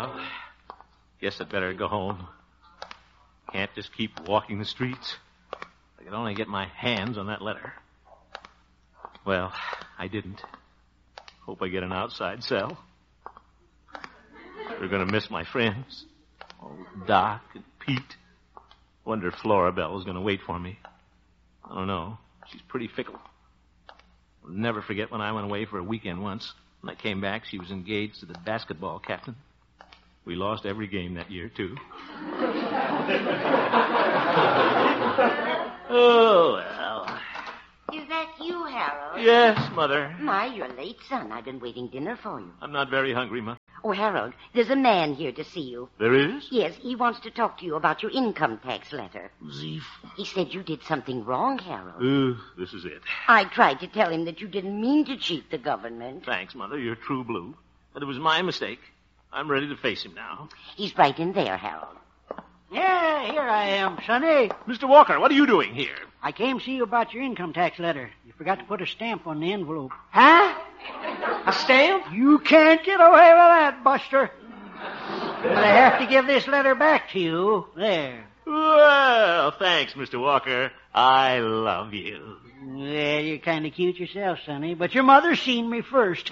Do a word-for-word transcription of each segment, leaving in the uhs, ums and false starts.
Well, guess I'd better go home. Can't just keep walking the streets. I could only get my hands on that letter. Well, I didn't. Hope I get an outside cell. We're going to miss my friends. Oh, Doc and Pete. Wonder if Flora Bell is going to wait for me. I don't know. She's pretty fickle. I'll never forget when I went away for a weekend once. When I came back, she was engaged to the basketball captain. We lost every game that year, too. Oh, well. Is that you, Harold? Yes, Mother. My, you're late, son. I've been waiting dinner for you. I'm not very hungry, Ma. Oh, Harold, there's a man here to see you. There is? Yes, he wants to talk to you about your income tax letter. Zeef. He said you did something wrong, Harold. Uh, this is it. I tried to tell him that you didn't mean to cheat the government. Thanks, Mother. You're true blue. But it was my mistake. I'm ready to face him now. He's right in there, Harold. Yeah, here I am, Sonny. Mister Walker, what are you doing here? I came to see you about your income tax letter. You forgot to put a stamp on the envelope. Huh? A stamp? You can't get away with that, Buster. But I have to give this letter back to you. There. Well, thanks, Mister Walker. I love you. Yeah, you're kind of cute yourself, Sonny, but your mother's seen me first.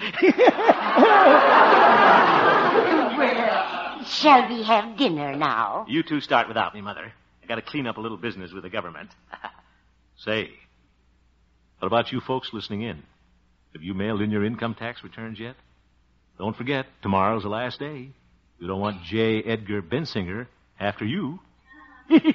Well, shall we have dinner now? You two start without me, Mother. I got to clean up a little business with the government. Say, what about you folks listening in? Have you mailed in your income tax returns yet? Don't forget, tomorrow's the last day. You don't want J. Edgar Bensinger after you.